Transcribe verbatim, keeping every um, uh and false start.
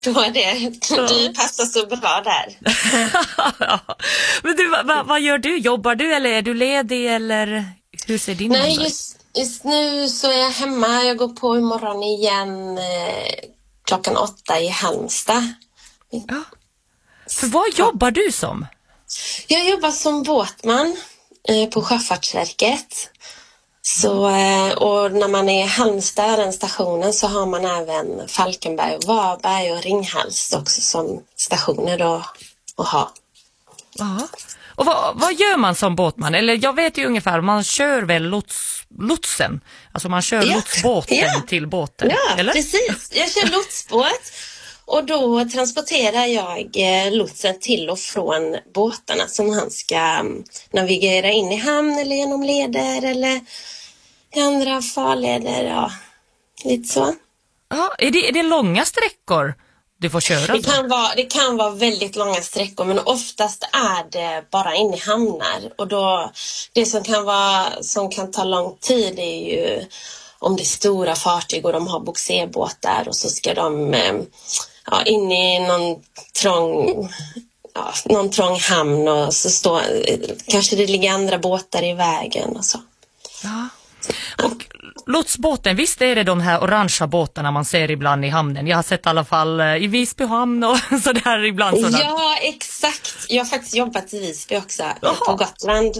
förstår det. Du passar så bra där. Ja. Men du, vad, vad gör du? Jobbar du eller är du ledig eller hur ser din Nej, måndag? just, just nu så är jag hemma. Jag går på imorgon igen eh, klockan åtta i Halmstad. Ja. För vad jobbar du som? Jag jobbar som båtman eh, på Sjöfartsverket. Så, eh, och när man är i Halmstad, den stationen, så har man även Falkenberg och Varberg och Ringhals också som stationer då att ha. Ja. Och vad, vad gör man som båtman? Eller jag vet ju ungefär, man kör väl lots, lotsen. Alltså man kör Ja. lotsbåten Ja. till båten. Ja, eller? precis. Jag kör lotsbåt och då transporterar jag eh, lotsen till och från båtarna som han ska um, navigera in i hamn eller genom leder eller i andra farleder. Ja, lite så. Ja, är det, är det långa sträckor du får köra? Det kan, vara, det kan vara väldigt långa sträckor, men oftast är det bara in i hamnar. Och då, det som kan, vara, som kan ta lång tid är ju om det är stora fartyg och de har bogserbåtar och så ska de ja, in i någon trång, ja, någon trång hamn och så står, kanske det ligger andra båtar i vägen och så. Ja. Och lotsbåten, visst är det de här orangea båtarna man ser ibland i hamnen? Jag har sett i alla fall i Visby hamn och sådär ibland. Sådär. Ja, exakt. Jag har faktiskt jobbat i Visby också, Jaha. på Gotland.